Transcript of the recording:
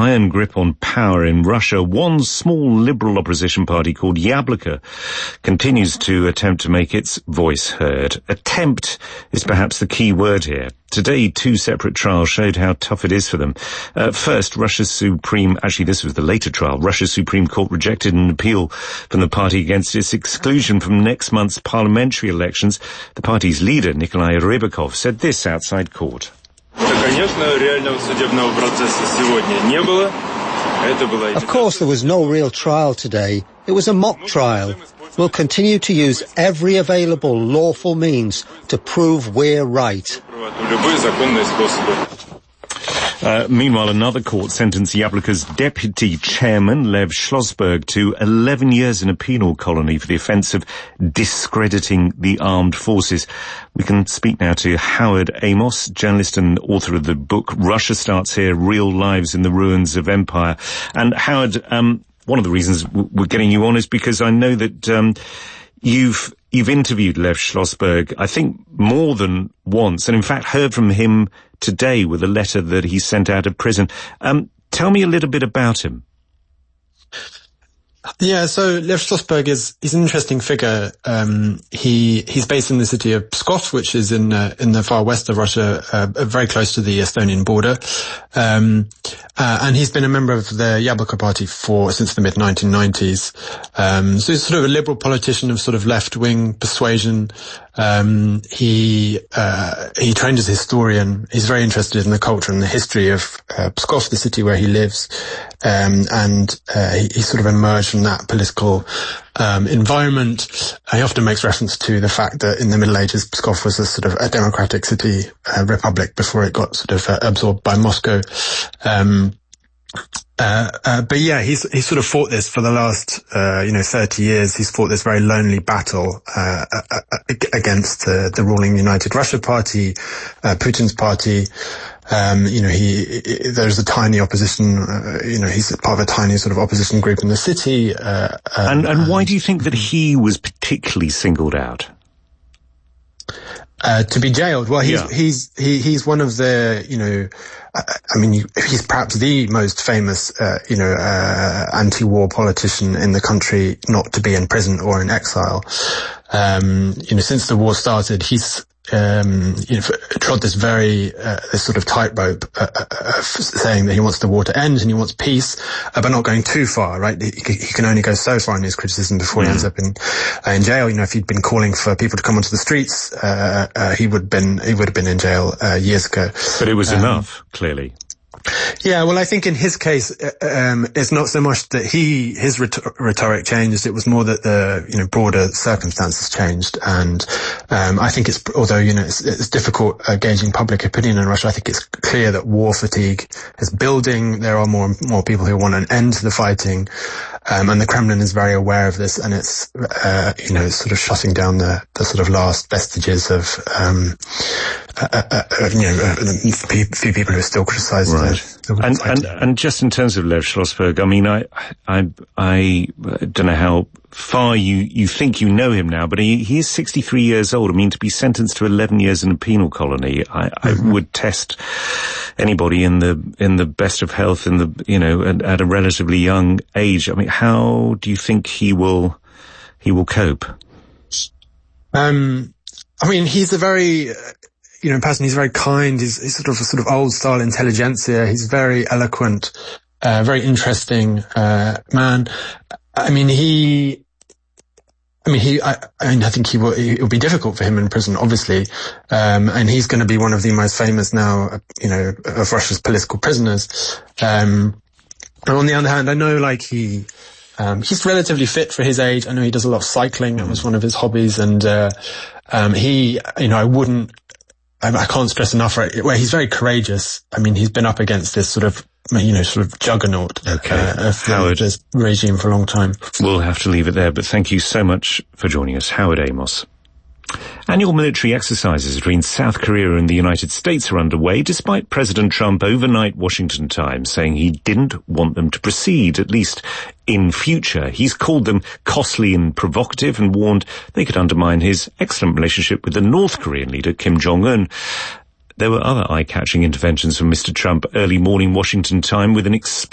iron grip on power in Russia, one small liberal opposition party called Yabloko continues to attempt to make its voice heard. Attempt is perhaps the key word here. Today, two separate trials showed how tough it is for them. First, this was the later trial. Russia's Supreme Court rejected an appeal from the party against its exclusion from next month's parliamentary elections. The party's leader, Nikolai Rybakov, said this outside court. Of course, there was no real trial today. It was a mock trial. We'll continue to use every available lawful means to prove we're right. Meanwhile, another court sentenced Yabloko's deputy chairman, Lev Schlossberg, to 11 years in a penal colony for the offence of discrediting the armed forces. We can speak now to Howard Amos, journalist and author of the book Russia Starts Here, Real Lives in the Ruins of Empire. And Howard, one of the reasons we're getting you on is because I know that you've interviewed Lev Schlossberg, I think, more than once, and in fact heard from him today with a letter that he sent out of prison. Tell me a little bit about him. Yeah, so Lev Schlossberg he's an interesting figure. He's based in the city of Pskov, which is in the far west of Russia, very close to the Estonian border. And he's been a member of the Yabloko party since the mid-1990s. So he's sort of a liberal politician of sort of left-wing persuasion. He trained as a historian. He's very interested in the culture and the history of Pskov, the city where he lives. And he sort of emerged from that political environment. He often makes reference to the fact that in the Middle Ages, Pskov was a sort of a democratic city, republic before it got sort of absorbed by Moscow. But yeah, he's sort of fought this for the last, 30 years. He's fought this very lonely battle, against the ruling United Russia Party, Putin's party. There's a tiny opposition, he's part of a tiny sort of opposition group in the city. And why do you think that he was particularly singled out? To be jailed? Well, he's one of the, he's perhaps the most famous, anti-war politician in the country not to be in prison or in exile. Since the war started, he's trod this this sort of tightrope, saying that he wants the war to end and he wants peace, but not going too far, right? He can only go so far in his criticism before he ends up in jail. If he'd been calling for people to come onto the streets, he would have been in jail, years ago. But it was enough, clearly. Yeah, well, I think in his case, it's not so much that his rhetoric changed, it was more that the, broader circumstances changed. And, I think although it's difficult gauging public opinion in Russia, I think it's clear that war fatigue is building. There are more and more people who want an end to the fighting. And the Kremlin is very aware of this, and it's, sort of shutting down the sort of last vestiges of, few people who are still criticized. Right. And just in terms of Lev Schlossberg, I don't know how far you think you know him now, but he is 63 years old. To be sentenced to 11 years in a penal colony, I would test anybody in the best of health at a relatively young age. How do you think he will cope? He's a very, person. He's very kind. He's sort of old style intelligentsia. He's very eloquent, very interesting, man. I think it will be difficult for him in prison, obviously. And he's going to be one of the most famous now, of Russia's political prisoners. And on the other hand, I know, he's relatively fit for his age. I know he does a lot of cycling. That was one of his hobbies. And, I can't stress enough, right? Where he's very courageous. He's been up against this sort of juggernaut of this regime for a long time. We'll have to leave it there, but thank you so much for joining us, Howard Amos. Annual military exercises between South Korea and the United States are underway, despite President Trump overnight Washington time saying he didn't want them to proceed, at least in future. He's called them costly and provocative and warned they could undermine his excellent relationship with the North Korean leader, Kim Jong-un. There were other eye-catching interventions from Mr. Trump early morning Washington time with an